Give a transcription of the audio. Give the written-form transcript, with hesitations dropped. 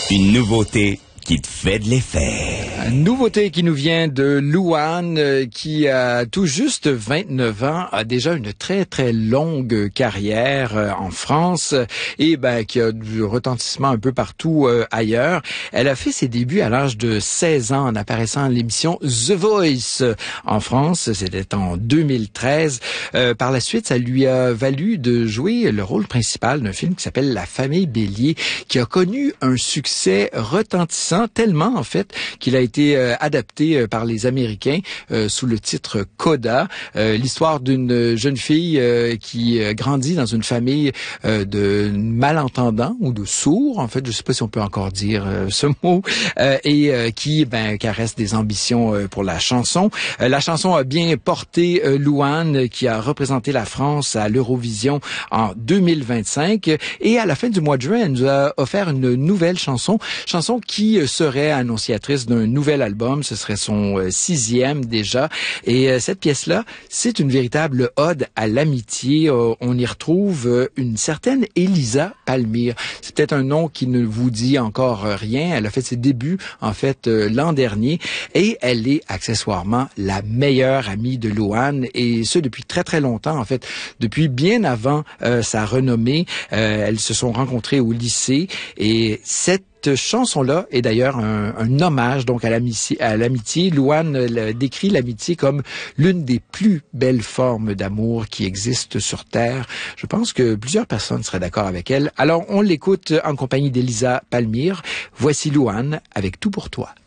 Une nouveauté qui te fait de l'effet. Une nouveauté qui nous vient de Louane, qui a tout juste 29 ans, a déjà une très très longue carrière en France et qui a du retentissement un peu partout ailleurs. Elle a fait ses débuts à l'âge de 16 ans en apparaissant à l'émission The Voice en France. C'était en 2013. Par la suite, ça lui a valu de jouer le rôle principal d'un film qui s'appelle La Famille Bélier, qui a connu un succès retentissant tellement en fait qu'il a été adapté par les Américains sous le titre Coda, l'histoire d'une jeune fille qui grandit dans une famille de malentendants ou de sourds, en fait, je sais pas si on peut encore dire ce mot, et qui caresse des ambitions pour la chanson. La chanson a bien porté Louane, qui a représenté la France à l'Eurovision en 2025, et à la fin du mois de juin, elle nous a offert une nouvelle chanson qui serait annonciatrice d'un nouvel album. Ce serait son 6e déjà. Et cette pièce-là, c'est une véritable ode à l'amitié. On y retrouve une certaine Elisa Palmyre. C'est peut-être un nom qui ne vous dit encore rien. Elle a fait ses débuts, en fait, l'an dernier. Et elle est accessoirement la meilleure amie de Louane. Et ce, depuis très, très longtemps, en fait. Depuis bien avant sa renommée. Elles se sont rencontrées au lycée. Et cette chanson-là est d'ailleurs un hommage donc à l'amitié. Louane décrit l'amitié comme l'une des plus belles formes d'amour qui existent sur Terre. Je pense que plusieurs personnes seraient d'accord avec elle. Alors, on l'écoute en compagnie d'Elisa Palmyre. Voici Louane avec Tout pour toi.